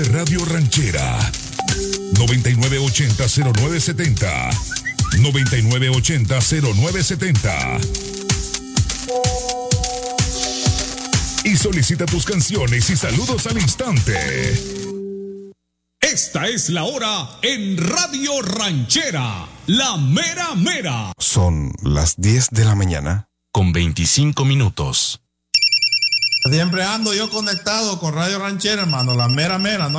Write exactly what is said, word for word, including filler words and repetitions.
Radio Ranchera. noventa y nueve ochenta cero nueve setenta. noventa y nueve ochenta cero nueve setenta. Y solicita tus canciones y saludos al instante. Esta es la hora en Radio Ranchera, la mera mera. Son las diez de la mañana con veinticinco minutos. Siempre ando yo conectado con Radio Ranchera, hermano, la mera mera, ¿no?